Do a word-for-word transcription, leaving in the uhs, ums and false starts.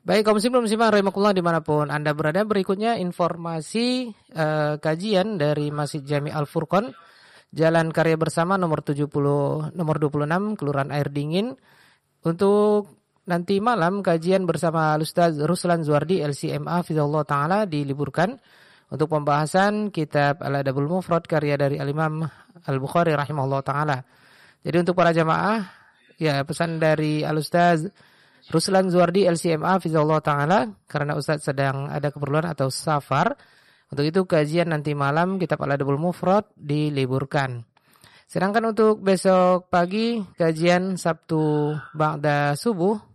Baik, kaum muslimin muslimah rahimakumullah dimanapun Anda berada, berikutnya informasi uh, kajian dari Masjid Jami Al-Furqan, Jalan Karya Bersama nomor tujuh puluh nomor dua puluh enam Kelurahan Air Dingin. Untuk nanti malam kajian bersama Ustaz Ruslan Zuardi L C M A Fizallah Ta'ala diliburkan untuk pembahasan kitab Al-Adabul Mufrad karya dari Al-Imam Al-Bukhari rahimahullah ta'ala. Jadi untuk para jamaah, ya pesan dari Al-Ustaz Ruslan Zuardi L C M A Fizallah Ta'ala, karena Ustaz sedang ada keperluan atau safar, untuk itu kajian nanti malam kitab Al-Adabul Mufrad diliburkan. Sedangkan untuk besok pagi kajian Sabtu ba'da subuh